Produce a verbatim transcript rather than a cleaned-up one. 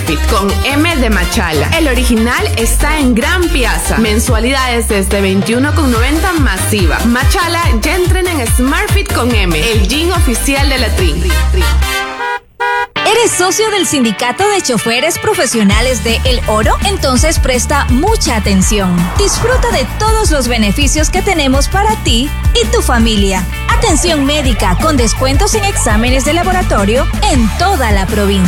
SmartFit con M de Machala. El original está en Gran Piazza. Mensualidades desde veintiuno con noventa masiva. Machala ya entrena en SmartFit con M, el gym oficial de la Tri. ¿Eres socio del Sindicato de Choferes Profesionales de El Oro? Entonces presta mucha atención. Disfruta de todos los beneficios que tenemos para ti y tu familia. Atención médica con descuentos en exámenes de laboratorio en toda la provincia.